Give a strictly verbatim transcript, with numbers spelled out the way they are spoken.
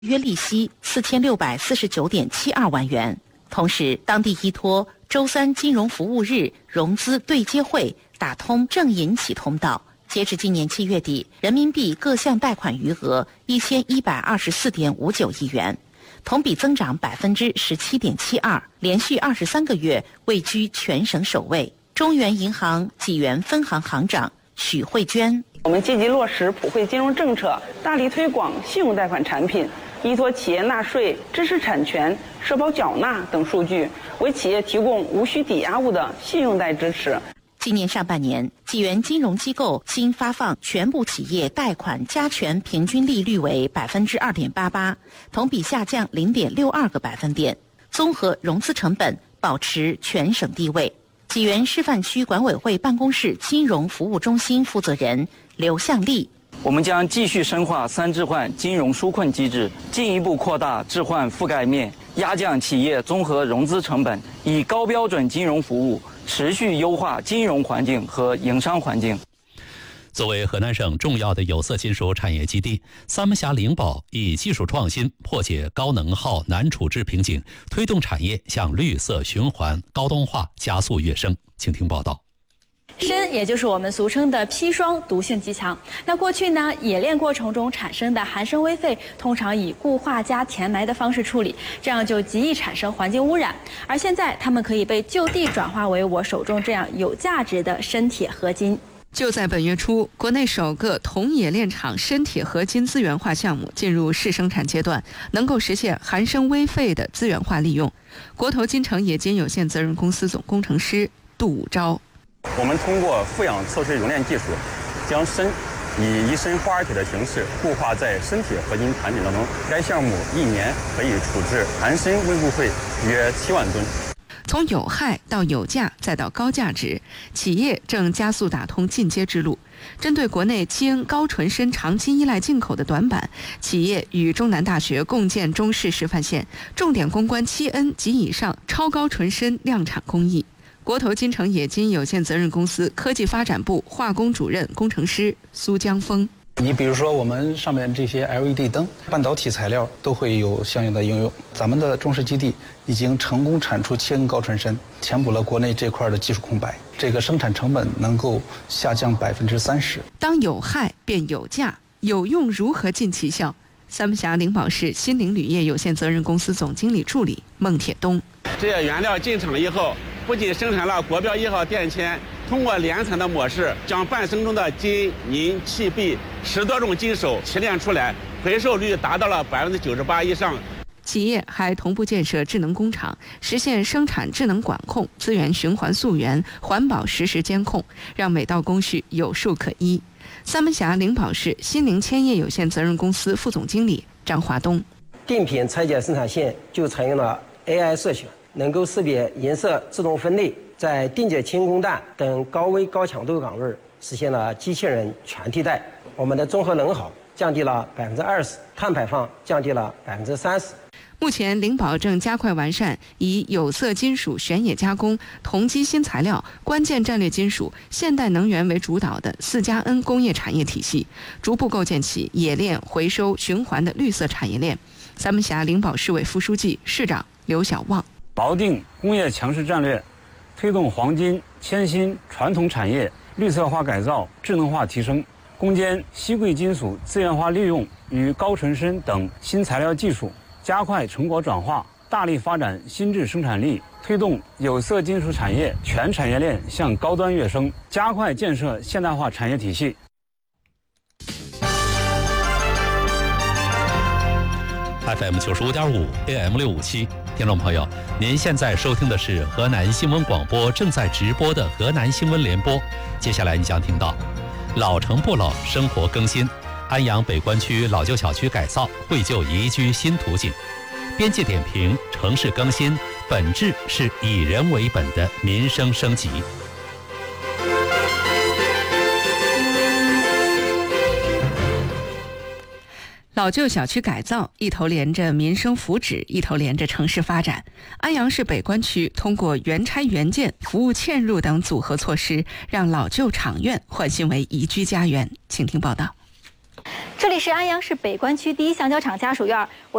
约利息四千六百四十九点七二万元。同时，当地依托周三金融服务日融资对接会打通正银企通道，截至今年七月底，人民币各项贷款余额一千一百二十四点五九亿元，同比增长百分之十七点七二，连续二十三个月位居全省首位。中原银行济源分行行长许慧娟： 我们积极落实普惠金融政策，大力推广信用贷款产品，依托企业纳税、知识产权、社保缴纳等数据，为企业提供无需抵押物的信用贷支持。 今年上半年，济源金融机构新发放全部企业贷款加权平均利率为百分之二点八八，同比下降零点六二个百分点，综合融资成本保持全省第位。济源示范区管委会办公室金融服务中心负责人刘向丽： 我们将继续深化三置换金融纾困机制，进一步扩大置换覆盖面，压降企业综合融资成本，以高标准金融服务持续优化金融环境和营商环境。 作为河南省重要的有色金属产业基地，三门峡灵宝以技术创新破解高能耗难处置瓶颈，推动产业向绿色循环、高端化加速跃升。请听报道。 砷也就是我们俗称的砒霜，毒性极强。那过去呢，冶炼过程中产生的含砷微废，通常以固化加填埋的方式处理，这样就极易产生环境污染。而现在，它们可以被就地转化为我手中这样有价值的砷铁合金。 就在本月初，国内首个铜冶炼厂砷铁合金资源化项目进入试生产阶段，能够实现含砷微废的资源化利用。国投金城冶金有限责任公司总工程师杜武昭： 我们通过负氧测试熔炼技术，将砷以一砷化二铁的形式固化在砷铁合金产品当中。该项目一年可以处置含砷微固废约七万吨。 从有害到有价再到高价值，企业正加速打通进阶之路。针对国内七恩高纯砷长期依赖进口的短板，企业与中南大学共建中试示范线，重点攻关七恩及以上超高纯砷量产工艺。国投金城冶金有限责任公司科技发展部化工主任工程师苏江峰： 你比如说我们上面这些 L E D 灯、半导体材料都会有相应的应用。咱们的中试基地已经成功产出七恩高纯砷，填补了国内这块的技术空白，这个生产成本能够下降百分之三十。 当有害变有价，有用如何尽其效？三门峡灵宝市新灵铝业有限责任公司总经理助理孟铁东： 这些原料进厂以后，不仅生产了国标一号电铅，通过联产的模式，将半生中的金、银、气、铋十多种金属提炼出来，回收率达到了百分之九十八以上。 企业还同步建设智能工厂，实现生产智能管控、资源循环溯源、环保实时监控，让每道工序有数可依。三门峡灵宝市新灵铅业有限责任公司副总经理张华东： 定品拆解生产线就采用了 A I 色选，能够识别颜色自动分类，在定解氢供氮等高危高强度岗位实现了机器人全替代。我们的综合能耗降低了百分之二十，碳排放降低了百分之三十。 目前，灵宝正加快完善以有色金属选冶加工、铜基新材料、关键战略金属、现代能源为主导的四加 N 工业产业体系，逐步构建起冶炼、回收、循环的绿色产业链。三门峡灵宝市委副书记、市长刘小旺： 锚定工业强势战略，推动黄金、铅锌传统产业绿色化改造、智能化提升，攻坚稀贵金属资源化利用与高纯砷等新材料技术，加快成果转化，大力发展新质生产力，推动有色金属产业全产业链向高端跃升，加快建设现代化产业体系。 F M 九十五点五 A M 六五七，听众朋友，您现在收听的是河南新闻广播正在直播的河南新闻联播。接下来你将听到：老城不老，生活更新。安阳北关区老旧小区改造，绘就宜居新图景。编辑点评：城市更新本质是以人为本的民生升级。 老旧小区改造一头连着民生福祉，一头连着城市发展。安阳市北关区通过原拆原建、服务嵌入等组合措施，让老旧厂院焕新为宜居家园。请听报道。 这里是安阳市北关区第一橡胶厂家属院。我